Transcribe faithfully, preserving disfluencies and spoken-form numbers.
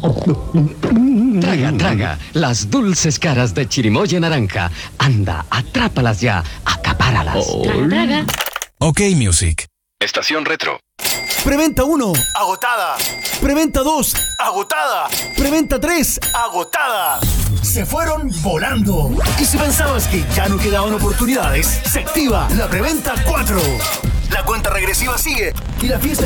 Traga, traga, las dulces caras de chirimoya naranja. Anda, atrápalas ya, acapáralas. Traga, traga. Ok, Music. Estación Retro. Preventa uno. Agotada. Preventa dos. Agotada. Preventa tres. Agotada. Se fueron volando. Y si pensabas que ya no quedaban oportunidades, se activa la preventa cuatro. La cuenta regresiva sigue y la fiesta